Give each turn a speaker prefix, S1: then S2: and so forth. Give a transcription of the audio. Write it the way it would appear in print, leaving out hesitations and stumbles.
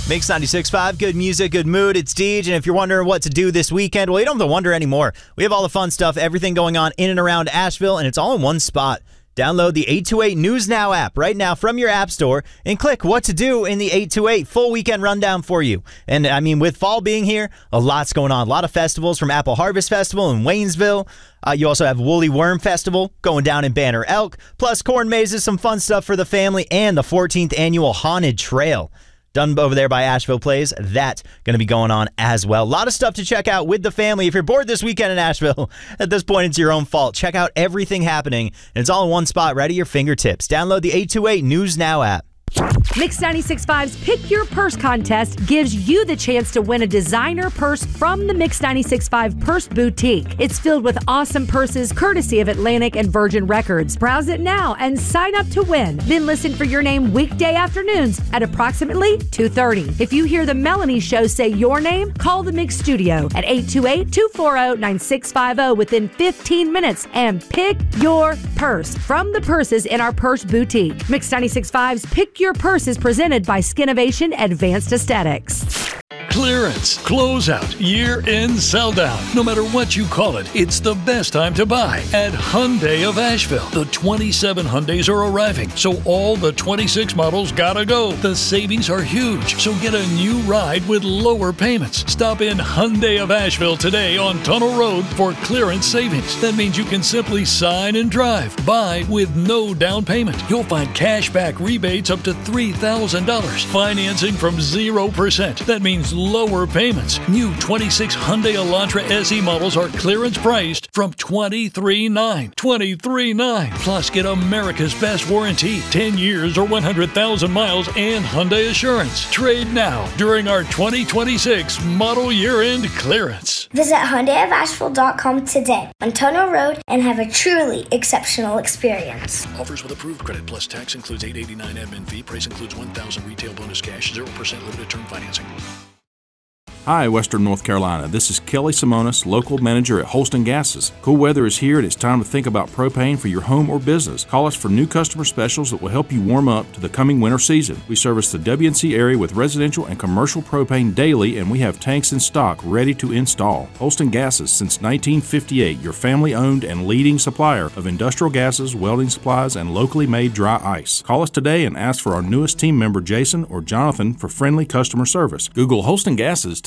S1: Mix 96.5, good music, good mood. It's Deej, and if you're wondering what to do this weekend, well, you don't have to wonder anymore. We have all the fun stuff, everything going on in and around Asheville, and it's all in one spot. Download the 828 News Now app right now from your app store and click what to do in the 828. Full weekend rundown for you. And I mean, with fall being here, a lot's going on. A lot of festivals, from Apple Harvest Festival in Waynesville. You also have Woolly Worm Festival going down in Banner Elk. Plus corn mazes, some fun stuff for the family, and the 14th annual Haunted Trail. Done over there by Asheville Plays. That's going to be going on as well. A lot of stuff to check out with the family. If you're bored this weekend in Asheville, at this point, it's your own fault. Check out everything happening, and it's all in one spot right at your fingertips. Download the 828 News Now app.
S2: Mix 96.5's Pick Your Purse contest gives you the chance to win a designer purse from the Mix 96.5 Purse Boutique. It's filled with awesome purses courtesy of Atlantic and Virgin Records. Browse it now and sign up to win. Then listen for your name weekday afternoons at approximately 2:30. If you hear the Melanie Show say your name, call the Mix Studio at 828-240-9650 within 15 minutes and pick your purse from the purses in our Purse Boutique. Mix 96.5's Pick Your Purse is presented by Skinovation Advanced Aesthetics.
S3: Clearance, closeout, year-end sell-down. No matter what you call it, it's the best time to buy at Hyundai of Asheville. The 27 Hyundais are arriving, so all the 26 models gotta go. The savings are huge, so get a new ride with lower payments. Stop in Hyundai of Asheville today on Tunnel Road for clearance savings. That means you can simply sign and drive. Buy with no down payment. You'll find cash back rebates up to $3,000. Financing from 0%. That means lower payments. New 26 Hyundai Elantra SE models are clearance priced from $23,900. $23,900. Plus, get America's best warranty, 10 years or 100,000 miles, and Hyundai Assurance. Trade now during our 2026 model year-end clearance.
S4: Visit HyundaiofAsheville.com today on Tunnel Road and have a truly exceptional experience.
S3: Offers with approved credit plus tax includes $889 admin fee. Price includes $1,000 retail bonus cash, 0% limited term financing.
S5: Hi, Western North Carolina. This is Kelly Simonis, local manager at Holston Gases. Cool weather is here and it's time to think about propane for your home or business. Call us for new customer specials that will help you warm up to the coming winter season. We service the WNC area with residential and commercial propane daily, and we have tanks in stock ready to install. Holston Gases, since 1958, your family-owned and leading supplier of industrial gases, welding supplies, and locally made dry ice. Call us today and ask for our newest team member, Jason or Jonathan, for friendly customer service. Google Holston Gases